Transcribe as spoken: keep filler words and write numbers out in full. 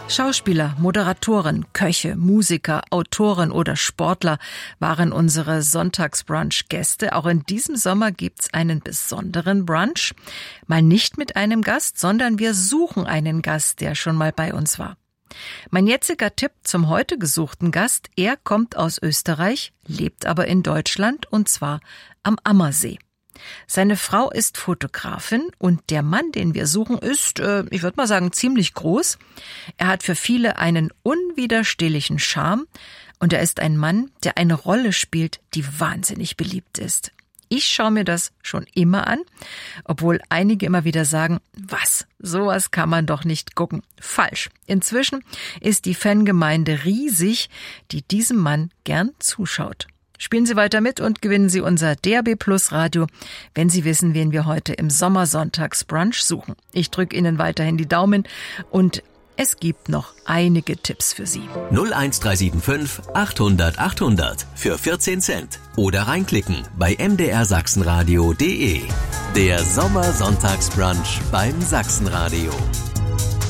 Schauspieler, Moderatoren, Köche, Musiker, Autoren oder Sportler waren unsere Sonntagsbrunch-Gäste. Auch in diesem Sommer gibt's einen besonderen Brunch. Mal nicht mit einem Gast, sondern wir suchen einen Gast, der schon mal bei uns war. Mein jetziger Tipp zum heute gesuchten Gast, er kommt aus Österreich, lebt aber in Deutschland und zwar am Ammersee. Seine Frau ist Fotografin und der Mann, den wir suchen, ist, äh, ich würde mal sagen, ziemlich groß. Er hat für viele einen unwiderstehlichen Charme und er ist ein Mann, der eine Rolle spielt, die wahnsinnig beliebt ist. Ich schaue mir das schon immer an, obwohl einige immer wieder sagen, was, sowas kann man doch nicht gucken. Falsch. Inzwischen ist die Fangemeinde riesig, die diesem Mann gern zuschaut. Spielen Sie weiter mit und gewinnen Sie unser D A B Plus Radio, wenn Sie wissen, wen wir heute im Sommersonntagsbrunch suchen. Ich drücke Ihnen weiterhin die Daumen und es gibt noch einige Tipps für Sie. null eins drei sieben fünf achthundert achthundert für vierzehn Cent oder reinklicken bei m d r sachsenradio punkt d e. Der Sommersonntagsbrunch beim Sachsenradio.